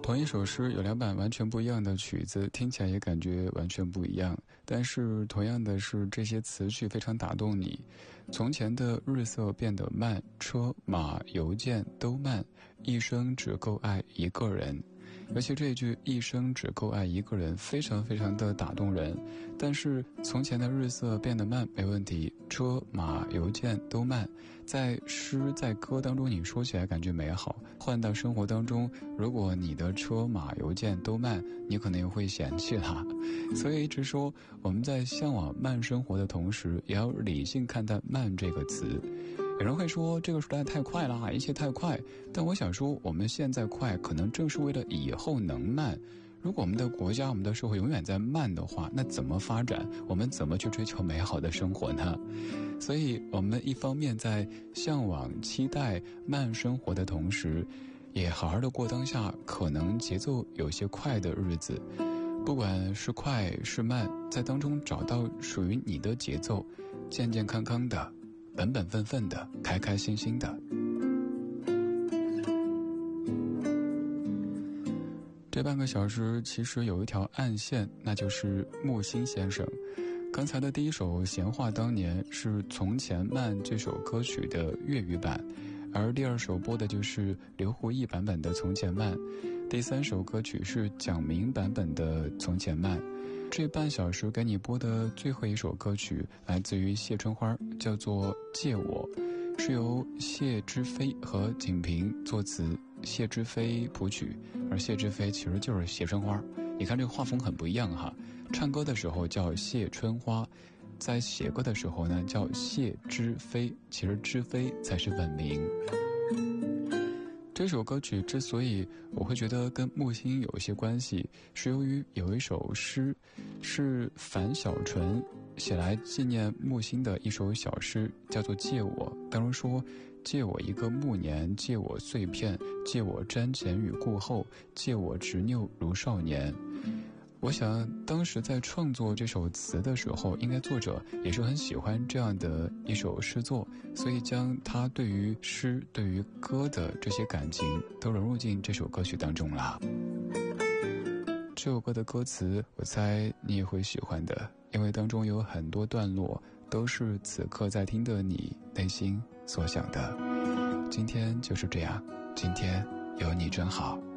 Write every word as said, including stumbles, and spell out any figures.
同一首诗有两版完全不一样的曲子，听起来也感觉完全不一样，但是同样的是这些词句非常打动你。从前的日色变得慢，车马邮件都慢，一生只够爱一个人。尤其这一句一生只够爱一个人非常非常的打动人。但是从前的日色变得慢没问题，车马邮件都慢，在诗在歌当中你说起来感觉美好，换到生活当中，如果你的车马邮件都慢，你可能也会嫌弃它。所以一直说我们在向往慢生活的同时，也要理性看待慢这个词。有人会说这个时代太快了，一切太快，但我想说我们现在快可能正是为了以后能慢。如果我们的国家我们的社会永远在慢的话，那怎么发展？我们怎么去追求美好的生活呢？所以我们一方面在向往期待慢生活的同时，也好好的过当下可能节奏有些快的日子。不管是快是慢，在当中找到属于你的节奏，健健康康的，本本分分的，开开心心的。这半个小时其实有一条暗线，那就是木心先生。刚才的第一首《闲话当年》是《从前慢》这首歌曲的粤语版，而第二首播的就是刘胡毅版本的《从前慢》，第三首歌曲是蒋明版本的《从前慢》。这半小时给你播的最后一首歌曲来自于谢春花，叫做《借我》，是由谢之飞和景平作词，谢之飞谱曲，而谢之飞其实就是谢春花。你看这个画风很不一样哈，唱歌的时候叫谢春花，在写歌的时候呢叫谢之飞，其实之飞才是本名。这首歌曲之所以我会觉得跟木心有一些关系，是由于有一首诗是樊小纯写来纪念木心的一首小诗，叫做《借我》，当中说借我一个暮年，借我碎片，借我瞻前与顾后，借我执拗如少年。我想当时在创作这首词的时候，应该作者也是很喜欢这样的一首诗作，所以将他对于诗对于歌的这些感情都融入进这首歌曲当中了。这首歌的歌词我猜你也会喜欢的，因为当中有很多段落都是此刻在听的你内心所想的。今天就是这样，今天有你真好。